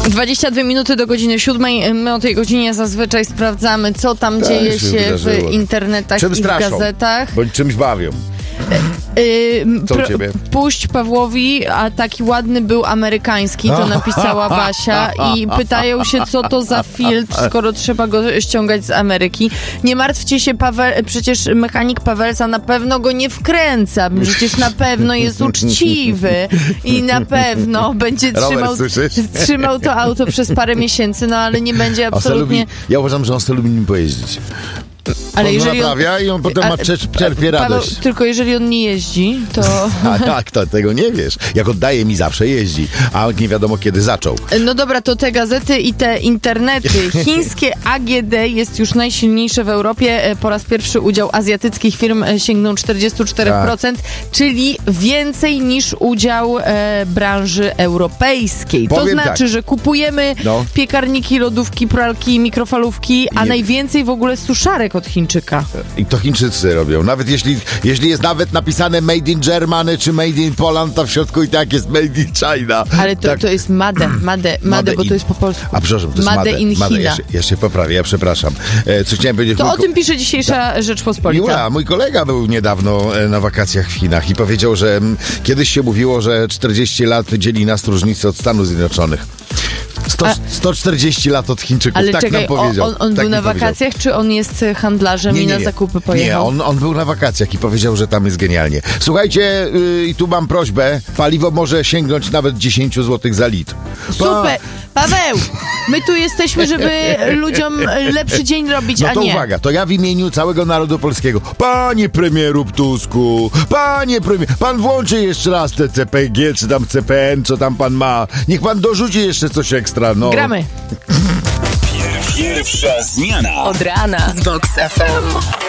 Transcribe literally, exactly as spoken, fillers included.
dwadzieścia dwie minuty do godziny siódmej. My o tej godzinie zazwyczaj sprawdzamy, co tam Tak, dzieje się się wydarzyło. w internetach Czym i w straszą? gazetach. Bądź czymś bawią. Yy, Co u pro, ciebie? Puść Pawłowi, a taki ładny był amerykański, to napisała Basia i pytają się, co to za filtr, skoro trzeba go ściągać z Ameryki. Nie martwcie się, Paweł, przecież mechanik Pawelsa na pewno go nie wkręca, przecież na pewno jest uczciwy i na pewno będzie trzymał, trzymał to auto przez parę miesięcy, no ale nie będzie absolutnie... Lubi, ja uważam, że on sobie lubi nim pojeździć. Ale on jeżeli naprawia on, i on potem a, ma czer- czerpie Paweł, radość. tylko jeżeli on nie jeździ, to... A tak, to tego nie wiesz. Jak oddaje mi, zawsze jeździ, a nie wiadomo kiedy zaczął. No dobra, to te gazety i te internety. Chińskie A G D jest już najsilniejsze w Europie. Po raz pierwszy udział azjatyckich firm sięgnął czterdzieści cztery procent, tak. czyli więcej niż udział e, branży europejskiej. Powiem to znaczy, tak. że kupujemy no. piekarniki, lodówki, pralki, mikrofalówki, a nie. najwięcej w ogóle suszarek od Chińczyka. I to Chińczycy robią. Nawet jeśli, jeśli jest nawet napisane Made in Germany czy Made in Poland, to w środku i tak jest Made in China. Ale to, tak. to jest Made, Made, Made, bo in, to jest po polsku. A przepraszam, to jest Made, Made in Made. China. Ja się, ja się poprawię, ja przepraszam. E, co chciałem powiedzieć? To mój o ko- tym pisze dzisiejsza tak. Rzeczpospolita. Jura, mój kolega był niedawno na wakacjach w Chinach i powiedział, że m, kiedyś się mówiło, że czterdzieści lat dzieli nas różnicy od Stanów Zjednoczonych. sto, sto czterdzieści lat od Chińczyków, ale tak czekaj, nam powiedział. on, on tak był na wakacjach, czy on jest handlarzem nie, i nie, na nie. zakupy pojechał? Nie, on, on był na wakacjach i powiedział, że tam jest genialnie. Słuchajcie, yy, i tu mam prośbę, paliwo może sięgnąć nawet dziesięć złotych za litr. Super! Paweł, my tu jesteśmy, żeby ludziom lepszy dzień robić, no a to nie. uwaga, to ja w imieniu całego narodu polskiego. Panie premieru Tusku, panie premier, pan włączy jeszcze raz te C P G, czy tam C P N, co tam pan ma. Niech pan dorzuci jeszcze coś ekstra, no. Gramy. Pierwsza zmiana. Od rana z Vox F M.